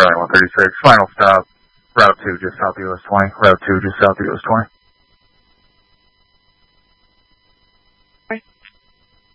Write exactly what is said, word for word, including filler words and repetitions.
Charlie one thirty-six, final stop, Route two, just south of U S twenty, Route two, just south of U S twenty.